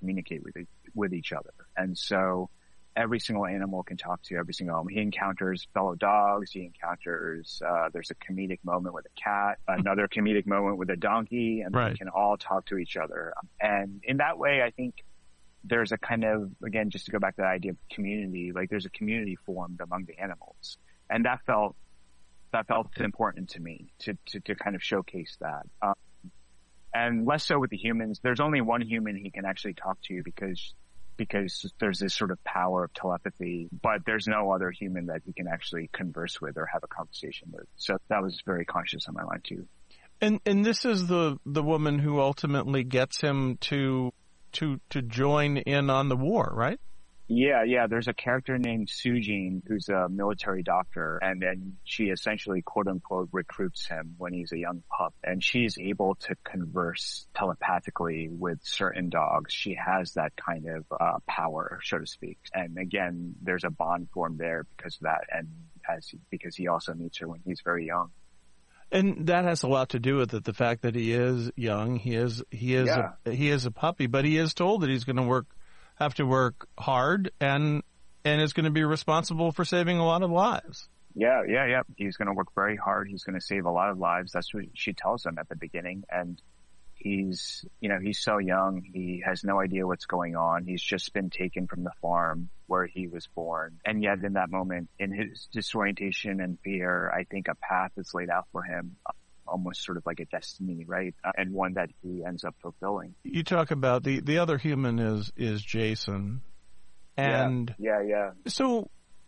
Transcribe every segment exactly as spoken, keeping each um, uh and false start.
communicate with it, with each other. And so every single animal can talk to every single animal. He encounters fellow dogs. He encounters, uh, there's a comedic moment with a cat, another comedic moment with a donkey, and right. they can all talk to each other. And in that way, I think there's a kind of, again, just to go back to the idea of community, like there's a community formed among the animals. And that felt, that felt important to me to, to, to kind of showcase that. Um, and less so with the humans. There's only one human he can actually talk to because because there's this sort of power of telepathy, but there's no other human that he can actually converse with or have a conversation with. So that was very conscious on my mind too. And and this is the the woman who ultimately gets him to to to join in on the war, right? Yeah, yeah. There's a character named Sujin who's a military doctor, and then she essentially, quote unquote, recruits him when he's a young pup. And she's able to converse telepathically with certain dogs. She has that kind of uh, power, so to speak. And again, there's a bond formed there because of that, and as he, because he also meets her when he's very young. And that has a lot to do with it. The fact that he is young, he is he is yeah. a, he is a puppy, but he is told that he's going to work. have to work hard and and is going to be responsible for saving a lot of lives. Yeah, yeah, yeah. He's going to work very hard. He's going to save a lot of lives. That's what she tells him at the beginning. And he's, you know, he's so young. He has no idea what's going on. He's just been taken from the farm where he was born. And yet in that moment, in his disorientation and fear, I think a path is laid out for him. Almost sort of like a destiny, right? Uh, and one that he ends up fulfilling. You talk about the, the other human is, is Jason. And yeah, yeah. yeah. So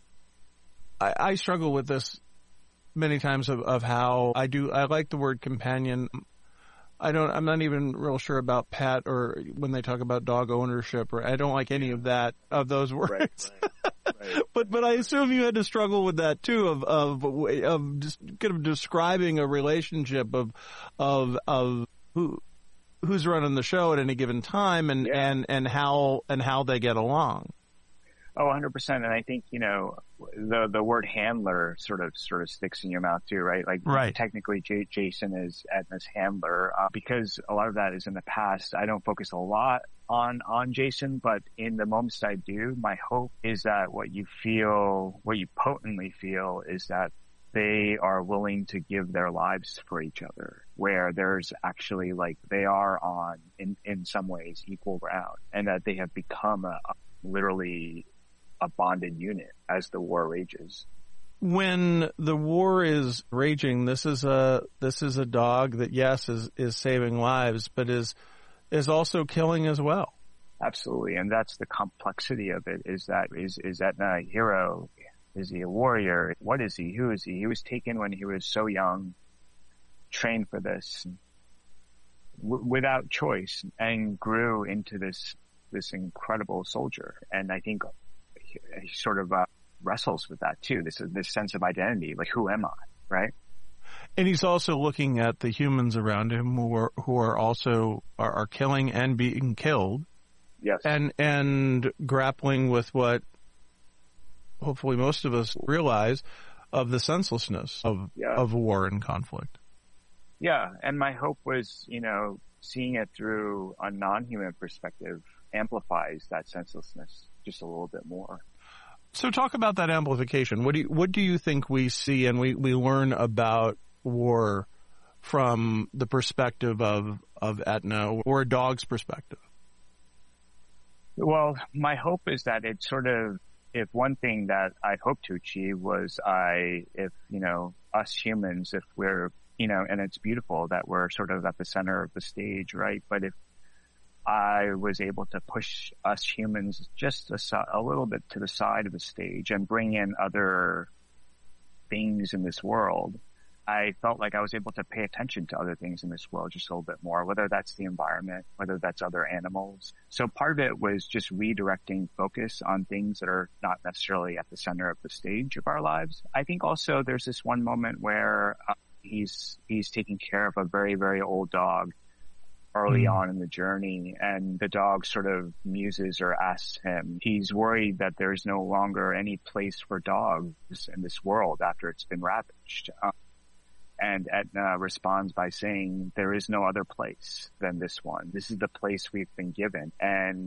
I, I struggle with this many times of, of how I do, I like the word companion. I don't, I'm not even real sure about pet or when they talk about dog ownership, or I don't like any of that, of those words. Right, right. Right. But but I assume you had to struggle with that too, of of of just kind of describing a relationship of of of who who's running the show at any given time, and yeah. and and how and how they get along. Oh, one hundred percent. And I think, you know, the the word handler sort of sort of sticks in your mouth too, right? Like right. technically J- Jason is Edna's handler, uh, because a lot of that is in the past. I don't focus a lot on on Jason, but in the moments I do, my hope is that what you feel, what you potently feel, is that they are willing to give their lives for each other, where there's actually like they are on in in some ways equal ground, and that they have become a, a literally a bonded unit as the war rages. When the war is raging, this is a this is a dog that yes is is saving lives, but is is also killing as well. Absolutely, and that's the complexity of it. Is that is is Etna a hero? Is he a warrior? What is he? Who is he? He was taken when he was so young, trained for this, w- without choice, and grew into this this incredible soldier. And I think he, he sort of uh, wrestles with that too. This this sense of identity, like who am I, right? And he's also looking at the humans around him who are who are also are, are killing and being killed. Yes. And and grappling with what hopefully most of us realize of the senselessness of yeah. of war and conflict. Yeah, and my hope was, you know, seeing it through a non-human perspective amplifies that senselessness just a little bit more. So talk about that amplification. What do you, what do you think we see and we, we learn about war from the perspective of, of Etna, or a dog's perspective? Well, my hope is that it sort of, if one thing that I hope to achieve was I, if, you know, us humans, if we're, you know, and it's beautiful that we're sort of at the center of the stage, right? But if I was able to push us humans just a, a little bit to the side of the stage and bring in other things in this world, I felt like I was able to pay attention to other things in this world just a little bit more, whether that's the environment, whether that's other animals. So part of it was just redirecting focus on things that are not necessarily at the center of the stage of our lives. I think also there's this one moment where uh, he's he's taking care of a very, very old dog early mm. on in the journey, and the dog sort of muses or asks him, he's worried that there's no longer any place for dogs in this world after it's been ravaged. Um, And Etna responds by saying, there is no other place than this one. This is the place we've been given. And